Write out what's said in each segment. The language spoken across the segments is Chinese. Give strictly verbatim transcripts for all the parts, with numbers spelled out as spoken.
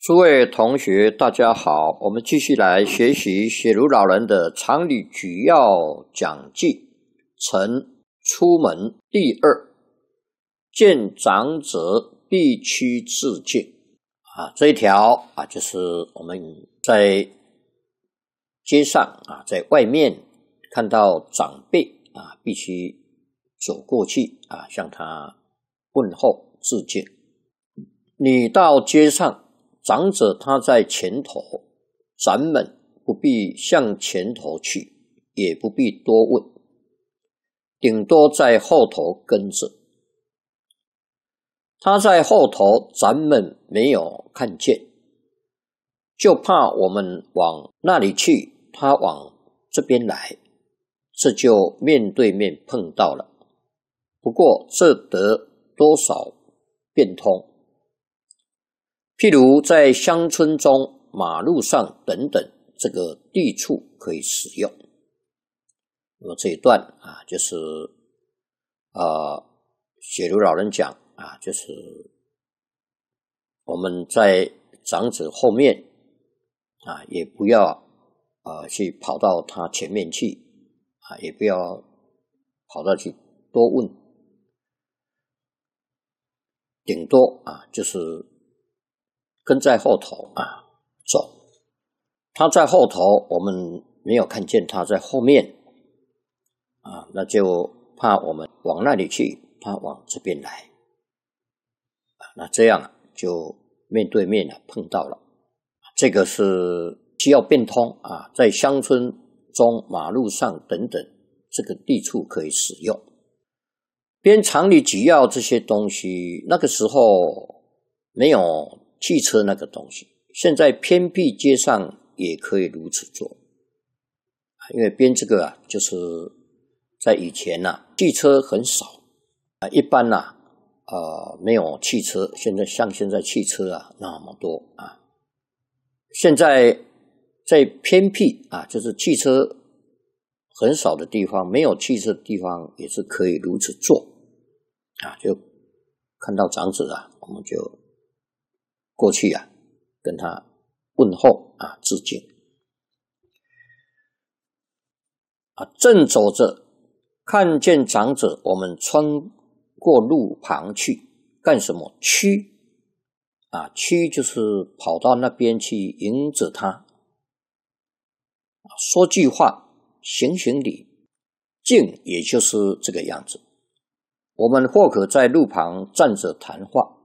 诸位同学大家好，我们继续来学习写如老人的常理举要讲记，晨出门第二，见长者必须致敬啊，这一条啊，就是我们在街上啊，在外面看到长辈啊，必须走过去啊，向他问候致敬。你到街上，长者他在前头，咱们不必向前头去，也不必多问，顶多在后头跟着。他在后头，咱们没有看见，就怕我们往那里去，他往这边来，这就面对面碰到了。不过这得多少变通。譬如在乡村中、马路上等等，这个地处可以使用。那么这一段啊，就是呃，写如老人讲啊，就是我们在长者后面啊，也不要啊去跑到他前面去啊，也不要跑到去多问，顶多啊就是跟在后头啊走，他在后头，我们没有看见他在后面啊，那就怕我们往那里去，他往这边来，啊、那这样就面对面啊碰到了。这个是需要变通啊，在乡村中、马路上等等，这个地处可以使用。编常理举要这些东西，那个时候没有汽车那个东西，现在偏僻街上也可以如此做。因为编这个啊，就是在以前啊，汽车很少啊，一般啊，呃，没有汽车。现在像现在汽车啊那么多啊，现在在偏僻啊，就是汽车很少的地方，没有汽车的地方也是可以如此做啊。就看到长者啊，我们就过去啊，跟他问候啊，致敬啊。正走着，看见长者，我们穿过路旁去，干什么？趋啊，趋就是跑到那边去迎着他，说句话，行行礼，敬也就是这个样子。我们或可在路旁站着谈话。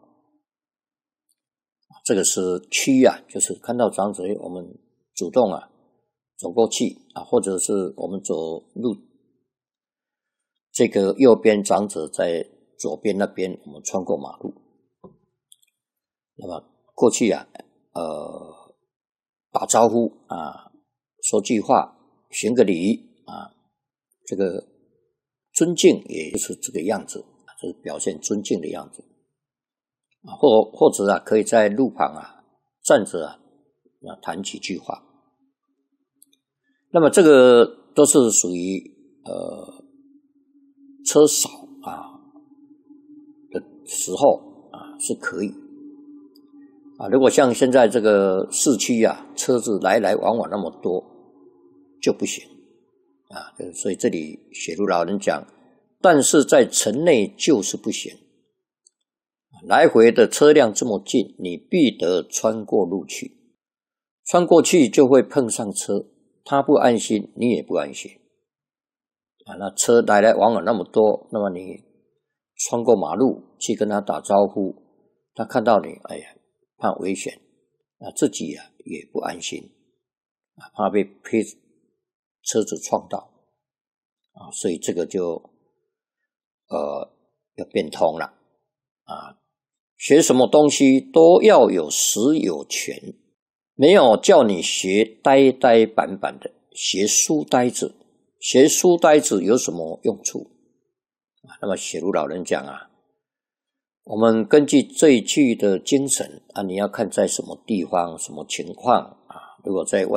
这个是趋啊，就是看到长者，我们主动啊走过去啊，或者是我们走路，这个右边长者在左边那边，我们穿过马路，那么过去啊，呃，打招呼啊，说句话，行个礼啊，这个尊敬也就是这个样子，就是表现尊敬的样子。或或者啊，可以在路旁啊站着啊，啊谈几句话。那么这个都是属于呃车少啊的时候啊是可以啊。如果像现在这个市区啊，车子来来往往那么多，就不行啊。所以这里写如老人讲，但是在城内就是不行。来回的车辆这么近，你必得穿过路去，穿过去就会碰上车，他不安心，你也不安心啊。那车来来往往那么多，那么你穿过马路去跟他打招呼，他看到你，哎呀，怕危险啊，自己啊也不安心啊，怕被被车子撞到啊，所以这个就呃要变通了啊。学什么东西都要有实有全，没有叫你学呆呆板板的，学书呆子，学书呆子有什么用处啊？那么写如老人讲啊，我们根据这一句的精神啊，你要看在什么地方、什么情况啊，如果在外